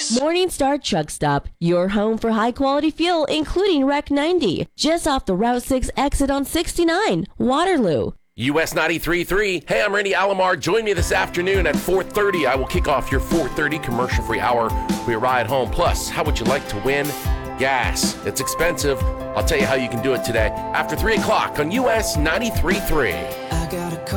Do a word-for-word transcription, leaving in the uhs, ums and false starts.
Morningstar Truck Stop, your home for high-quality fuel, including R E C ninety, just off the Route six exit on sixty-nine, Waterloo. U S ninety-three point three. Hey, I'm Randy Alomar. Join me this afternoon at four thirty. I will kick off your four thirty commercial-free hour for your ride home. Plus, how would you like to win gas? It's expensive. I'll tell you how you can do it today after three o'clock on U S ninety-three point three.